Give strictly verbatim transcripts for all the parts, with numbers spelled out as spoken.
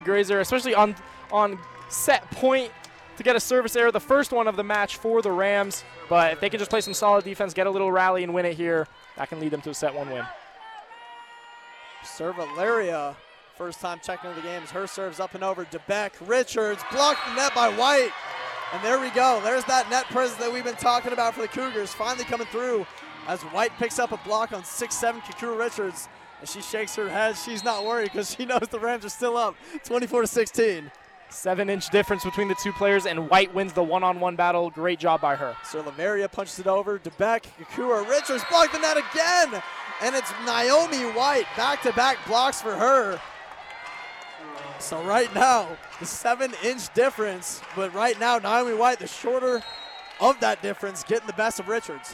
Grazer, especially on on set point to get a service error, the first one of the match for the Rams. But if they can just play some solid defense, get a little rally and win it here, that can lead them to a set one win. Cervalaria, first time checking into the games. Her serves up and over. DeBeck, Richards, blocked the net by White. And there we go. There's that net presence that we've been talking about for the Cougars, finally coming through as White picks up a block on six seven Kikura Richards. And she shakes her head. She's not worried because she knows the Rams are still up twenty-four to sixteen. Seven-inch difference between the two players, and White wins the one-on-one battle. Great job by her. Cervalaria punches it over. DeBeck, Kikura Richards blocked the net again. And it's Naomi White, back-to-back blocks for her. So right now, the seven-inch difference. But right now, Naomi White, the shorter of that difference, getting the best of Richards.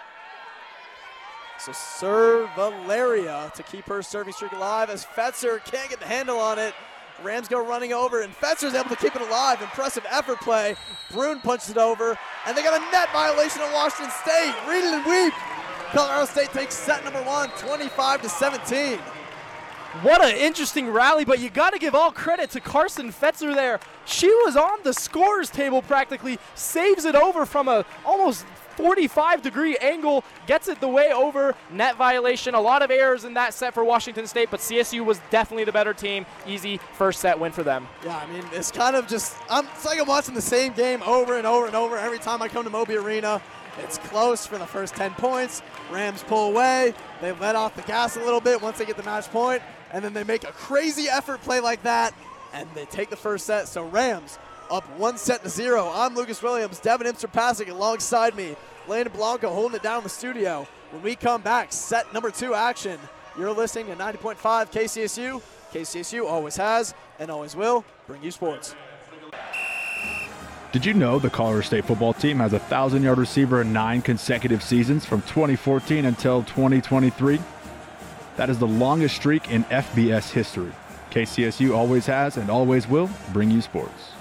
So Cervalaria to keep her serving streak alive as Fetzer can't get the handle on it. Rams go running over, and Fetzer's able to keep it alive. Impressive effort play. Brune punches it over, and they got a net violation of Washington State. Read it and weep. Colorado State takes set number one, twenty-five to seventeen. What an interesting rally, but you got to give all credit to Carson Fetzer there. She was on the scorer's table practically, saves it over from a almost forty-five degree angle, gets it the way over, net violation. A lot of errors in that set for Washington State, but C S U was definitely the better team. Easy first set win for them. Yeah, I mean, it's kind of just, I'm, it's like I'm watching the same game over and over and over every time I come to Moby Arena. It's close for the first ten points. Rams pull away. They let off the gas a little bit once they get the match point, and then they make a crazy effort play like that, and they take the first set. So Rams up one set to zero. I'm Lucas Williams, Devin Imster-Pasick alongside me. Landon Blanco holding it down in the studio. When we come back, set number two action. You're listening to ninety point five K C S U. K C S U always has and always will bring you sports. Did you know the Colorado State football team has a one thousand yard receiver in nine consecutive seasons from twenty fourteen until twenty twenty-three? That is the longest streak in F B S history. K C S U always has and always will bring you sports.